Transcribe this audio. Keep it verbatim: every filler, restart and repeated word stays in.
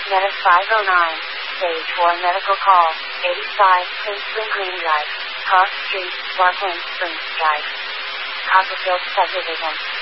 Meta five oh nine, Stage four Medical Call, eighty-five, Prince Spring Green Drive, Cross Street, Parkland Springs Drive. Copperfield Subdivision.